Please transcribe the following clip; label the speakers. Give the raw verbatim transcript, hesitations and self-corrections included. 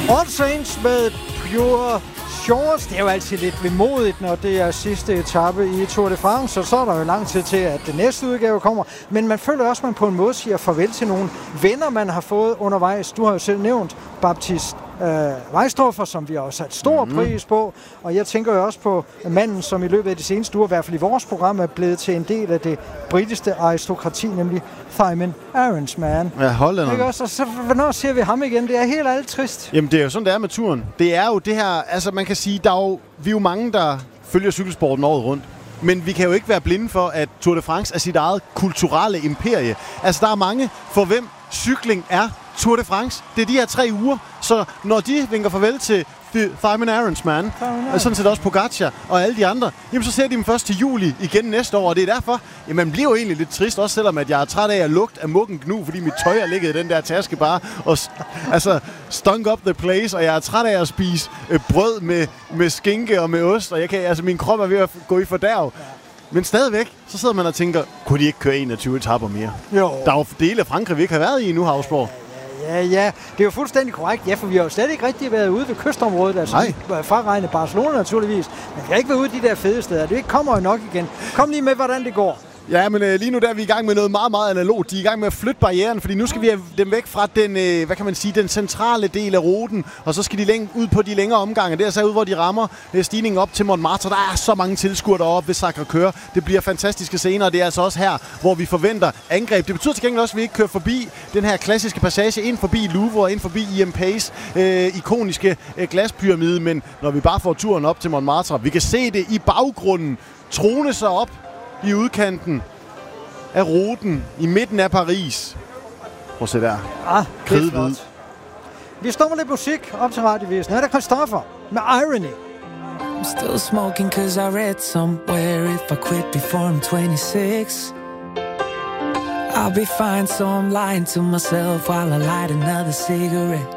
Speaker 1: All Saints med Pure Shores. Det er jo altid lidt vemodigt, når det er sidste etape i Tour de France, og så er der jo lang tid til, at det næste udgave kommer. Men man føler også, at man på en måde siger farvel til nogle venner, man har fået undervejs. Du har jo selv nævnt Baptiste øh, Weistroffer, som vi har også sat stor mm. pris på. Og jeg tænker jo også på manden, som i løbet af de seneste uger, i hvert fald i vores program, er blevet til en del af det britiske aristokrati, nemlig Thymen Arensman.
Speaker 2: Ja, hollænderen.
Speaker 1: Ikke også? Og så hvornår ser vi ham igen? Det er helt alt trist.
Speaker 2: Jamen, det er jo sådan, det er med turen. Det er jo det her, altså man kan sige, der er jo, vi er jo mange, der følger cykelsporten året rundt. Men vi kan jo ikke være blinde for, at Tour de France er sit eget kulturelle imperie. Altså, der er mange, for hvem cykling er Tour de France. Det er de her tre uger, så når de vinker farvel til Thymen Arensman, og sådan set også Pogacar og alle de andre, jamen så ser de dem først til juli igen næste år, og det er derfor, jamen man bliver jo egentlig lidt trist, også selvom at jeg er træt af at lugte af muggen gnu, fordi mit tøj er ligget i den der taske bare, og altså stunk up the place, og jeg er træt af at spise øh, brød med, med skinke og med ost, og jeg kan, altså min krop er ved at gå i fordærv. Men stadigvæk, så sidder man og tænker, kunne de ikke køre enogtyve etaper mere?
Speaker 1: Jo.
Speaker 2: Der er jo dele af Frankrig, vi ikke har været i nu, Havsborg.
Speaker 1: Ja, ja, det er jo fuldstændig korrekt. Ja, for vi har jo slet ikke rigtig været ude ved kystområdet, altså fraregnet Barcelona naturligvis. Men vi har ikke været ude i de der fede steder. Det kommer jo nok igen. Kom lige med, hvordan det går.
Speaker 2: Ja, men øh, lige nu der er vi i gang med noget meget, meget analogt. De er i gang med at flytte barrieren, fordi nu skal vi have dem væk fra den, øh, hvad kan man sige, den centrale del af ruten, og så skal de læng- ud på de længere omgange. Det er så ud, hvor de rammer øh, stigningen op til Montmartre. Der er så mange tilskuere deroppe ved Sacré-Cœur. Det bliver fantastiske scener, og det er altså også her, hvor vi forventer angreb. Det betyder til gengæld også, at vi ikke kører forbi den her klassiske passage, ind forbi Louvre og ind forbi I M P's øh, ikoniske øh, glaspyramide, men når vi bare får turen op til Montmartre, vi kan se det i baggrunden, trone sig op i udkanten af ruten i midten af Paris. Prøv at se der.
Speaker 1: Ja, det er flot. Vi står med lidt musik op til radiovisen. Her er der Christoffer med Irony.
Speaker 3: I'm still smoking cause I read somewhere if I quit before I'm twenty-six I'll be fine, so I'm lying to myself while I light another cigarette